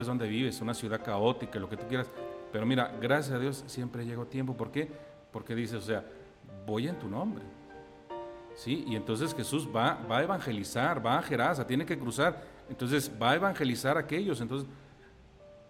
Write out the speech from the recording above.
donde vives, una ciudad caótica, lo que tú quieras. Pero mira, gracias a Dios siempre llego a tiempo. ¿Por qué? Porque dices, o sea, voy en tu nombre. ¿Sí? Y entonces Jesús va a evangelizar, va a Gerasa, tiene que cruzar. Entonces va a evangelizar a aquellos. Entonces